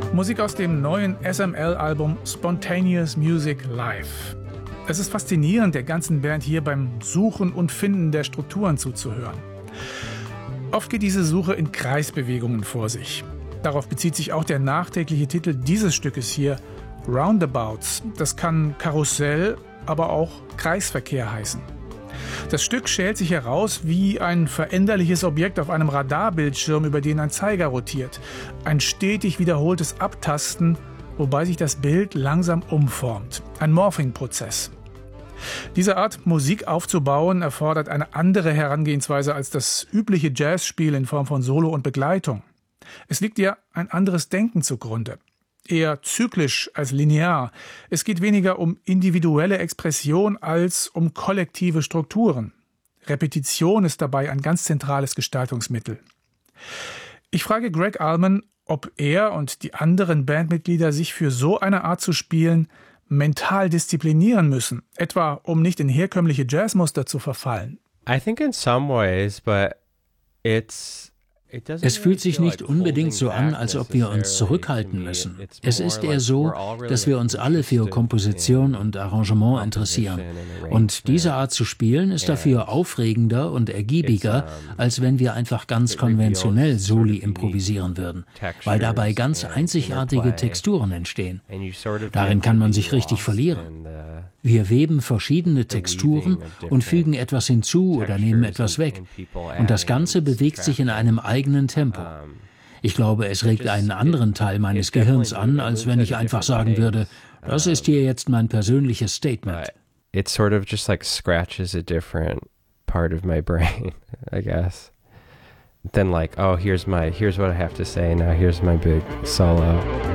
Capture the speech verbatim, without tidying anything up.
Musik aus dem neuen S M L-Album Spontaneous Music Live. Es ist faszinierend, der ganzen Band hier beim Suchen und Finden der Strukturen zuzuhören. Oft geht diese Suche in Kreisbewegungen vor sich. Darauf bezieht sich auch der nachträgliche Titel dieses Stückes hier, Roundabouts. Das kann Karussell, aber auch Kreisverkehr heißen. Das Stück schält sich heraus wie ein veränderliches Objekt auf einem Radarbildschirm, über den ein Zeiger rotiert. Ein stetig wiederholtes Abtasten, wobei sich das Bild langsam umformt. Ein Morphing-Prozess. Diese Art, Musik aufzubauen, erfordert eine andere Herangehensweise als das übliche Jazzspiel in Form von Solo und Begleitung. Es liegt ihr ein anderes Denken zugrunde. Eher zyklisch als linear. Es geht weniger um individuelle Expression als um kollektive Strukturen. Repetition ist dabei ein ganz zentrales Gestaltungsmittel. Ich frage Gregg Allman, ob er und die anderen Bandmitglieder sich für so eine Art zu spielen mental disziplinieren müssen, etwa um nicht in herkömmliche Jazzmuster zu verfallen. I think in some ways, but it's Es fühlt sich nicht unbedingt so an, als ob wir uns zurückhalten müssen. Es ist eher so, dass wir uns alle für Komposition und Arrangement interessieren. Und diese Art zu spielen ist dafür aufregender und ergiebiger, als wenn wir einfach ganz konventionell Soli improvisieren würden, weil dabei ganz einzigartige Texturen entstehen. Darin kann man sich richtig verlieren. Wir weben verschiedene Texturen und fügen etwas hinzu oder nehmen etwas weg. Und das Ganze bewegt sich in einem eigenen Tempo. Ich glaube, es regt einen anderen Teil meines Gehirns an, als wenn ich einfach sagen würde, das ist hier jetzt mein persönliches Statement. It sort of just like scratches a different part of my brain, I guess. Then like, oh, here's my, here's what I have to say, now here's my big solo.